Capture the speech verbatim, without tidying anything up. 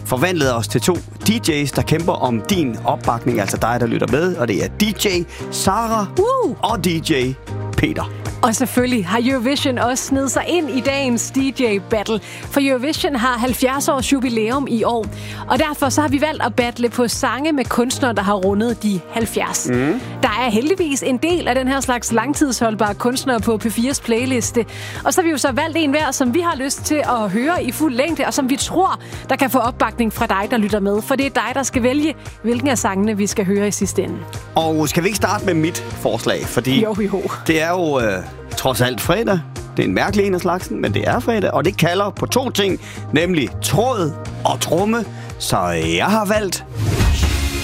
forvandlet os til to D J's, der kæmper om din opbakning, altså dig, der lytter med, og det er D J Sara uh. og D J Peter. Og selvfølgelig har Eurovision også snedet sig ind i dagens D J-battle, for Eurovision har halvfjerds års jubilæum i år, og derfor så har vi valgt at battle på sange med kunstnere, der har rundet de halvfjerds. Mm. Der er heldigvis en del af den her slags langtidsholdbare kunstnere på P fires playliste, og så har vi jo så valgt en hver, som vi har lyst til at høre i fuld længde, og som vi tror, der kan få opbakning fra dig, der lytter med, for det er dig, der skal vælge, hvilken af sangene vi skal høre i sidste ende. Og skal vi ikke starte med mit forslag, fordi jo, jo. det er jo øh, trods alt fredag. Det er en mærkelig en af slagsen, men det er fredag, og det kalder på to ting, nemlig tråd og tromme. Så jeg har valgt